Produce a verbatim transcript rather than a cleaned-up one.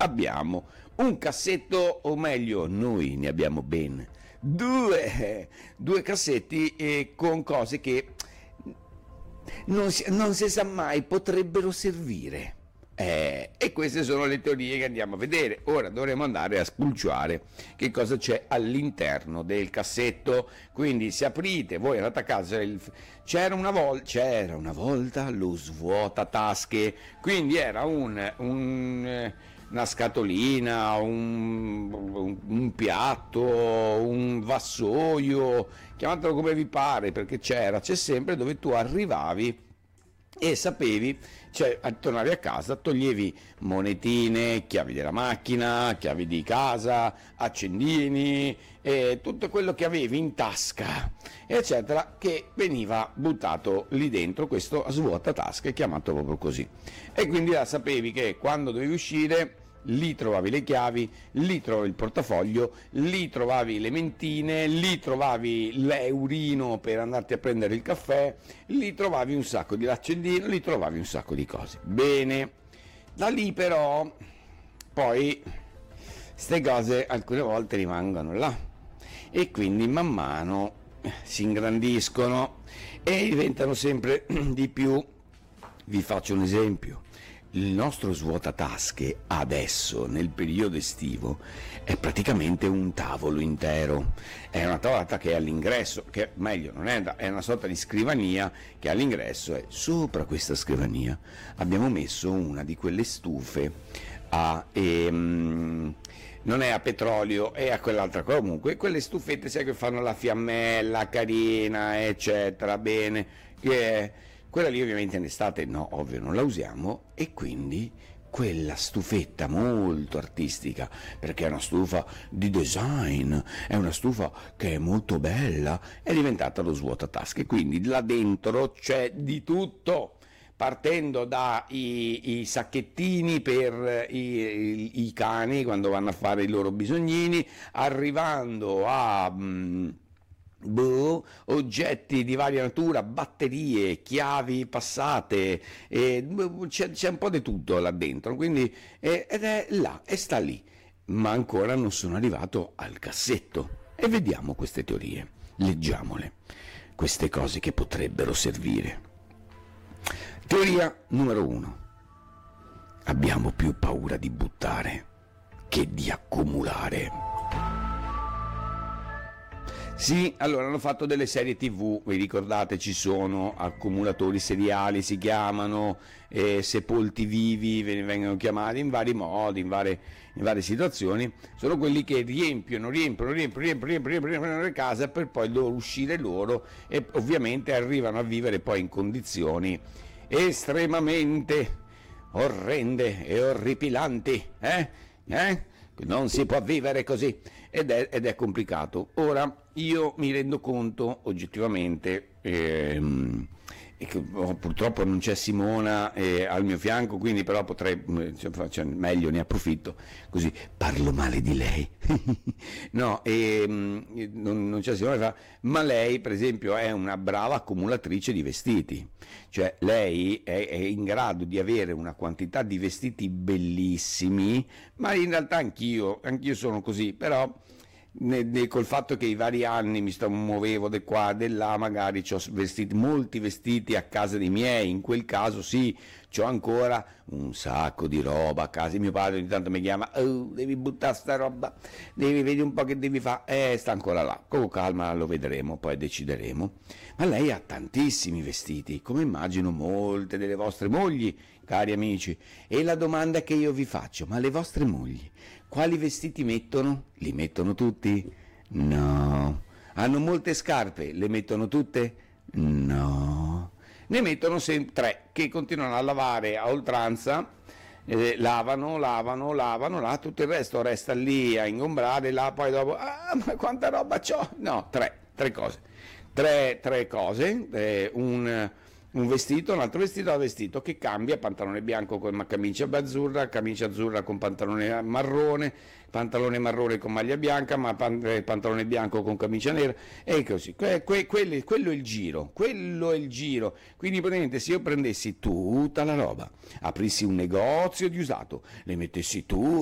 abbiamo un cassetto, o meglio, noi ne abbiamo ben due, due cassetti eh, con cose che non si, non si sa mai potrebbero servire. Eh, e queste sono le teorie che andiamo a vedere. Ora dovremo andare a spulciare che cosa c'è all'interno del cassetto. Quindi se aprite, voi andate a casa, il, c'era, una vol- c'era una volta lo svuotatasche, quindi era un, un, una scatolina, un, un, un piatto, un vassoio, chiamatelo come vi pare, perché c'era, c'è sempre, dove tu arrivavi e sapevi, cioè tornavi a casa, toglievi monetine, chiavi della macchina, chiavi di casa, accendini, e tutto quello che avevi in tasca, eccetera, che veniva buttato lì dentro questo svuotatasche, chiamato proprio così. E quindi là sapevi che quando dovevi uscire lì trovavi le chiavi, lì trovavi il portafoglio, lì trovavi le mentine, lì trovavi l'eurino per andarti a prendere il caffè, lì trovavi un sacco di l'accendino, lì trovavi un sacco di cose. Bene, da lì però poi ste cose alcune volte rimangono là e quindi man mano si ingrandiscono e diventano sempre di più. Vi faccio un esempio. Il nostro svuotatasche adesso, nel periodo estivo, è praticamente un tavolo intero. È una tavolata che è all'ingresso, che meglio non è, è una sorta di scrivania che all'ingresso è. Sopra questa scrivania abbiamo messo una di quelle stufe a... Ehm, non è a petrolio, è a quell'altra cosa, comunque quelle stufette, sai, che fanno la fiammella carina, eccetera, bene, che è... Quella lì ovviamente in estate no, ovvio non la usiamo, e quindi quella stufetta molto artistica, perché è una stufa di design, è una stufa che è molto bella, è diventata lo svuotatasche, quindi là dentro c'è di tutto, partendo dai i sacchettini per i, i, i cani quando vanno a fare i loro bisognini, arrivando a... Mh, Boh, oggetti di varia natura, batterie, chiavi passate, eh, c'è, c'è un po' di tutto là dentro, quindi, eh, ed è là, e sta lì, ma ancora non sono arrivato al cassetto. E vediamo queste teorie, leggiamole, queste cose che potrebbero servire. Teoria numero uno: abbiamo più paura di buttare che di accumulare. Sì, allora hanno fatto delle serie tivù, vi ricordate, ci sono accumulatori seriali, si chiamano, eh, sepolti vivi, vengono chiamati in vari modi, in varie, in varie situazioni, sono quelli che riempiono, riempiono, riempiono, riempiono, riempiono, riempiono le case per poi loro uscire loro e ovviamente arrivano a vivere poi in condizioni estremamente orrende e orripilanti, eh? Eh? Non si può vivere così ed è, ed è complicato. Ora io mi rendo conto oggettivamente ehm, e che, oh, purtroppo non c'è Simona eh, al mio fianco, quindi però potrei, cioè, meglio ne approfitto, così parlo male di lei. No, ehm, non, non c'è Simona, ma lei per esempio è una brava accumulatrice di vestiti, cioè lei è, è in grado di avere una quantità di vestiti bellissimi, ma in realtà anch'io, anch'io sono così, però Ne, ne, col fatto che i vari anni mi sto, muovevo di qua, di là, magari ho vestiti, molti vestiti a casa dei miei, in quel caso sì, c'ho ancora un sacco di roba a casa. Mio padre ogni tanto mi chiama, oh, devi buttare sta roba, devi vedere un po' che devi fare, eh, sta ancora là, con calma lo vedremo, poi decideremo. Ma lei ha tantissimi vestiti, come immagino molte delle vostre mogli, cari amici, e la domanda che io vi faccio: ma le vostre mogli quali vestiti mettono? Li mettono tutti? No. Hanno molte scarpe? Le mettono tutte? No. Ne mettono sempre tre, che continuano a lavare a oltranza, eh, lavano, lavano, lavano, là, tutto il resto resta lì a ingombrare, là poi dopo, ah, ma quanta roba c'ho? No, tre, tre cose. Tre, tre cose, eh, un... un vestito, un altro vestito, un vestito che cambia, pantalone bianco con camicia azzurra, camicia azzurra con pantalone marrone, pantalone marrone con maglia bianca, ma pantalone bianco con camicia nera, e così. Que, que, quello, quello è il giro, quello è il giro. Quindi praticamente se io prendessi tutta la roba, aprissi un negozio di usato, le mettessi tu